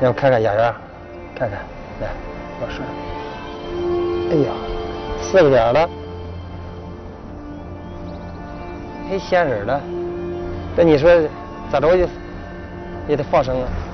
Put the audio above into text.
让我看看哑铃，看看，来，老师。哎呀，4个点了，还显示了。那你说咋着也得放生啊？